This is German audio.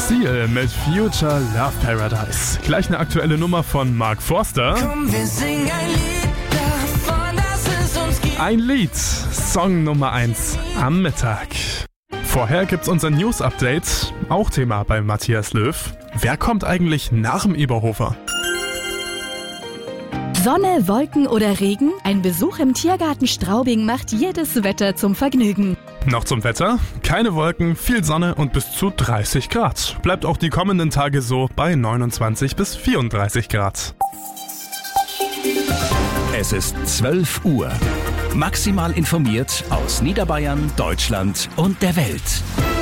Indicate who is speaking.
Speaker 1: Seal mit Future Love Paradise. Gleich eine aktuelle Nummer von Mark Forster.
Speaker 2: Komm, wir singen ein Lied davon, dass es uns gibt.
Speaker 1: Ein Lied, Song Nummer 1 am Mittag. Vorher gibt's unser News-Update, auch Thema bei Matthias Löw. Wer kommt eigentlich nach dem Eberhofer?
Speaker 3: Sonne, Wolken oder Regen? Ein Besuch im Tiergarten Straubing macht jedes Wetter zum Vergnügen.
Speaker 1: Noch zum Wetter? Keine Wolken, viel Sonne und bis zu 30 Grad. Bleibt auch die kommenden Tage so bei 29 bis 34 Grad.
Speaker 4: Es ist 12 Uhr. Maximal informiert aus Niederbayern, Deutschland und der Welt.